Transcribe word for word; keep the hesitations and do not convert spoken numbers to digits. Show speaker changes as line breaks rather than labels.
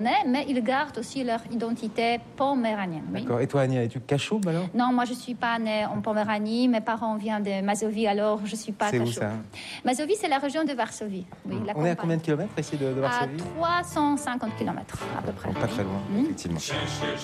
Mais ils gardent aussi leur identité poméranienne. Oui.
D'accord. Et toi, Ania, es-tu Kachub alors?
Non, moi je ne suis pas née en Poméranie. Mes parents viennent de Mazovie, alors je ne suis pas Kachub.
C'est où ça?
Mazovie, c'est la région de Varsovie. Oui,
mmh.
la
On
campagne.
est à combien de kilomètres ici de, de Varsovie?
À trois cent cinquante kilomètres à peu près.
Pas très loin, mmh. effectivement.